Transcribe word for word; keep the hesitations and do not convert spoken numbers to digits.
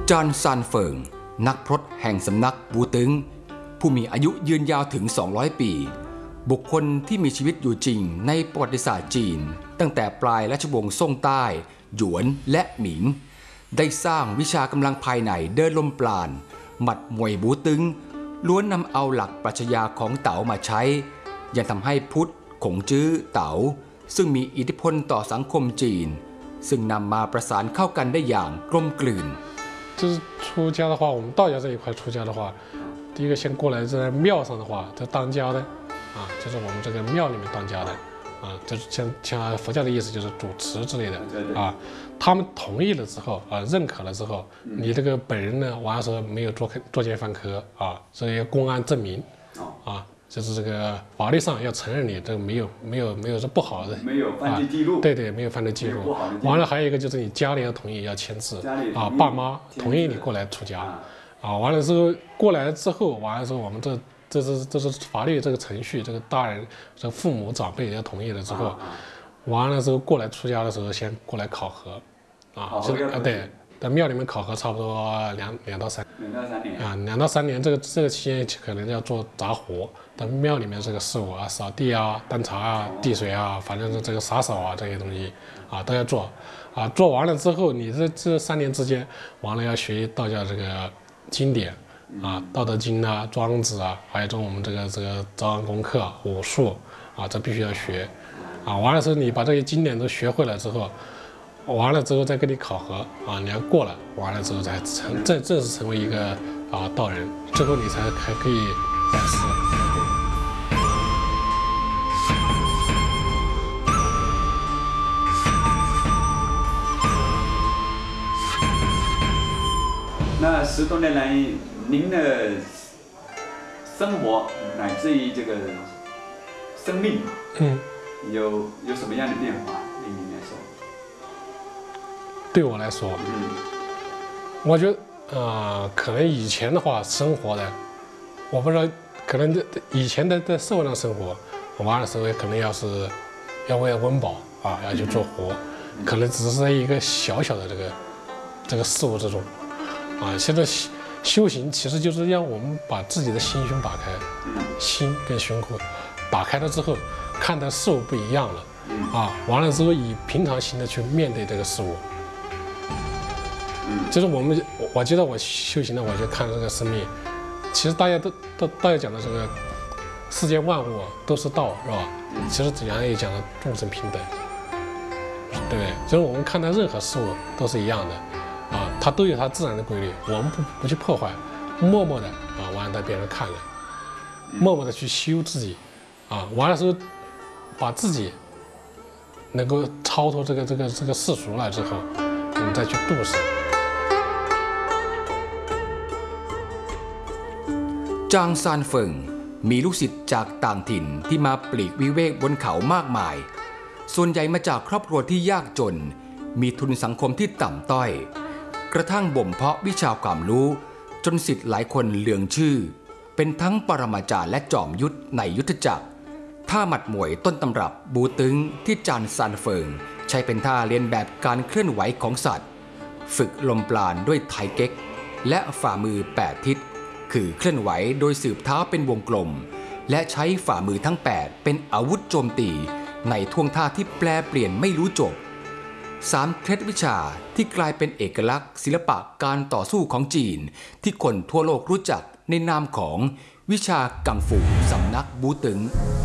จานซานเฟิงนักพรตแห่งสำนักบูตึงผู้มีอายุยืนยาวถึงสองร้อยปีบุคคลที่มีชีวิตอยู่จริงในประวัติศาสตร์จีนตั้งแต่ปลายราชวงศ์ซ่งใต้หยวนและหมิงได้สร้างวิชากำลังภายในเดินลมปราณหมัดมวยบูตึงล้วนนำเอาหลักปรัชญาของเต๋ามาใช้ยังทำให้พุทธขงจื้อเต๋าซึ่งมีอิทธิพลต่อสังคมจีนซึ่งนำมาประสานเข้ากันได้อย่างกลมกลืน就是出家的话，我们道家这一块出家的话，第一个先过来在庙上的话，这当家的啊，就是我们这个庙里面当家的啊，就是像像佛教的意思就是主持之类的啊。他们同意了之后啊，认可了之后，你这个本人呢，完了时候没有作作奸犯科啊，所以要公安证明啊。就是这个法律上要承认你这个没有没有没有这不好的， 没有犯罪记录、 啊，对对，没有犯罪记录。完了还有一个就是你家里要同意要签字啊，爸妈同意你过来出家啊。完了之后过来之后，完了之后我们这这是这是法律这个程序，这个大人这父母长辈要同意了之后，完了之后过来出家的时候先过来考核啊，这个啊对。在庙里面考核差不多两两到三两到三年啊，两到三年这个这个期间可能要做杂活，在庙里面这个事务啊，扫地啊、端茶啊、递水啊，反正是这个洒扫啊这些东西啊都要做啊。做完了之后，你这这三年之间，完了要学道教这个经典啊，《道德经》啊、《庄子》啊，还有这种我们这个这个早晚功课、武术啊，这必须要学啊。完了之后，你把这些经典都学会了之后。完了之后再给你考核啊，你要过了，完了之后才成正正式成为一个啊道人，最后你才还可以拜师。 那十多年来，您的生活乃至于这个生命，嗯，有有什么样的变化？对您来说？ 对我来说，嗯，我觉得呃，可能以前的话生活的，我不知道，可能以前的在社会上生活，完了时候可能要是要为了温饱啊，要去做活，嗯、可能只是在一个小小的这个这个事物之中啊。现在修行其实就是让我们把自己的心胸打开，心跟胸口打开了之后，看待事物不一样了啊。完了之后，以平常心的去面对这个事物。就是我们，我觉得我修行的，我就看这个生命，其实大家都都大家讲的这个世间万物都是道，是吧？其实讲也讲的众生平等，对不对？就是我们看待任何事物都是一样的啊，它都有它自然的规律，我们不不去破坏，默默的啊，完了在别人看了，默默的去修自己啊，完了之后把自己能够超脱这个这个这个世俗了之后，我们再去度世。 จางซานเฟิงมีลูกศิษย์จากต่างถิ่นที่มาปลีกวิเวกบนเขามากมายส่วนใหญ่มาจากครอบครัวที่ยากจนมีทุนสังคมที่ต่ำต้อยกระทั่งบ่มเพาะวิชาความรู้จนศิษย์หลายคนเลืองชื่อเป็นทั้งปรมาจารย์และจอมยุทธในยุทธจักรท่าหมัดมวยต้นตำรับบูตึงที่จางซานเฟิงใช้เป็นท่าเลียนแบบการเคลื่อนไหวของสัตว์ฝึกลมปราณด้วยไทเก๊กและฝ่ามือแปดทิศคือเคลื่อนไหวโดยสืบเท้าเป็นวงกลมและใช้ฝ่ามือทั้งแปดเป็นอาวุธโจมตีในท่วงท่าที่แปลเปลี่ยนไม่รู้จบสามเคล็ดวิชาที่กลายเป็นเอกลักษณ์ศิลปะการต่อสู้ของจีนที่คนทั่วโลกรู้จักในนามของวิชากังฟูสำนักบูตึง